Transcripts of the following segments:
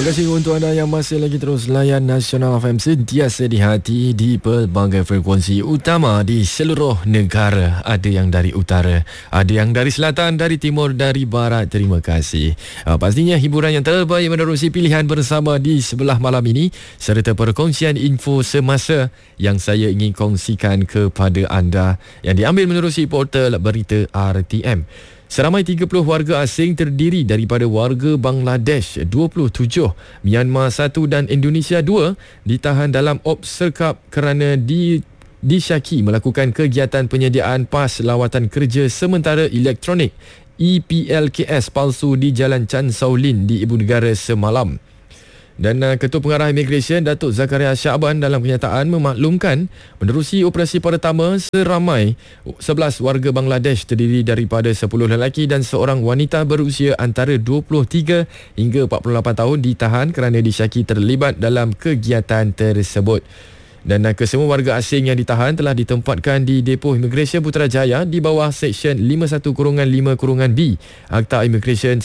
kasih untuk anda yang masih lagi terus layan Nasional FM sentiasa di hati di pelbagai frekuensi utama di seluruh negara. Ada yang dari utara, ada yang dari selatan, dari timur, dari barat. Terima kasih. Pastinya hiburan yang terbaik menerusi pilihan bersama di sebelah malam ini serta perkongsian info semasa yang saya ingin kongsikan kepada anda yang diambil menerusi portal berita RTM. Seramai 30 warga asing terdiri daripada warga Bangladesh 27, Myanmar 1 dan Indonesia 2 ditahan dalam Obserkap kerana disyaki melakukan kegiatan penyediaan pas lawatan kerja sementara elektronik EPLKS palsu di Jalan Chan Saulin di Ibu Negara semalam. Dan Ketua Pengarah Imigresen Datuk Zakaria Syaban dalam kenyataan memaklumkan menerusi operasi pertama seramai 11 warga Bangladesh terdiri daripada 10 lelaki dan seorang wanita berusia antara 23 hingga 48 tahun ditahan kerana disyaki terlibat dalam kegiatan tersebut. Dan kesemua warga asing yang ditahan telah ditempatkan di Depoh Imigresen Putrajaya di bawah Seksyen 51-5-B Akta Imigresen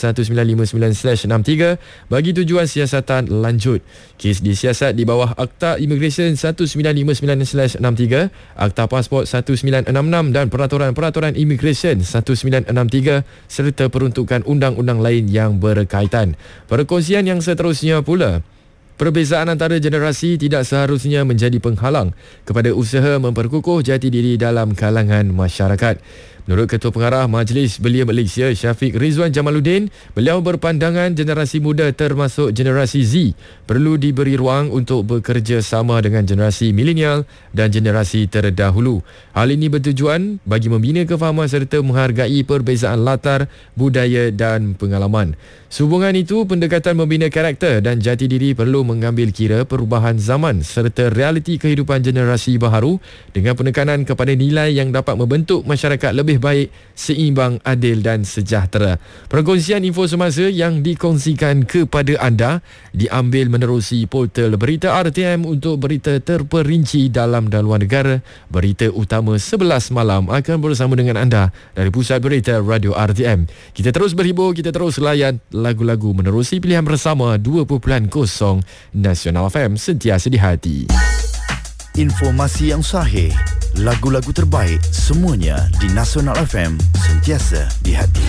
1959/63 bagi tujuan siasatan lanjut. Kes disiasat di bawah Akta Imigresen 1959/63, Akta Pasport 1966 dan Peraturan-Peraturan Imigresen 1963 serta peruntukan undang-undang lain yang berkaitan. Perkongsian yang seterusnya pula, perbezaan antara generasi tidak seharusnya menjadi penghalang kepada usaha memperkukuh jati diri dalam kalangan masyarakat. Menurut Ketua Pengarah Majlis Belia Malaysia Syafiq Rizwan Jamaluddin, beliau berpandangan generasi muda termasuk generasi Z perlu diberi ruang untuk bekerja sama dengan generasi milenial dan generasi terdahulu. Hal ini bertujuan bagi membina kefahaman serta menghargai perbezaan latar, budaya dan pengalaman. Sehubungan itu, pendekatan membina karakter dan jati diri perlu mengambil kira perubahan zaman serta realiti kehidupan generasi baharu dengan penekanan kepada nilai yang dapat membentuk masyarakat lebih baik, seimbang, adil dan sejahtera. Perkongsian info semasa yang dikongsikan kepada anda diambil menerusi portal berita RTM. Untuk berita terperinci dalam dan luar negara, berita utama 11 malam akan bersama dengan anda dari Pusat Berita Radio RTM. Kita terus berhibur, kita terus layan lagu-lagu menerusi pilihan bersama 2.0 Nasional FM sentiasa di hati. Informasi yang sahih, lagu-lagu terbaik, semuanya di Nasional FM sentiasa di hati.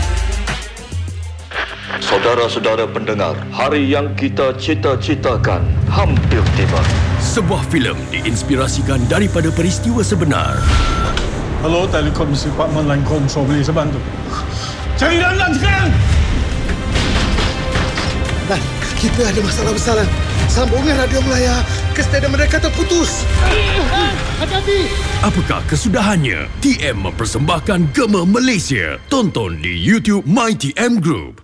Saudara-saudara pendengar, hari yang kita cita-citakan hampir tiba. Sebuah filem diinspirasikan daripada peristiwa sebenar. Hello, Telekom Department Line Control, boleh saya bantu? Cari Lanlan sekarang! Dan kita ada masalah besar. Sambungan radio Melaya ke stadium mereka terputus. Hati-hati. Apakah kesudahannya? TM mempersembahkan Gema Malaysia. Tonton di YouTube My TM Group.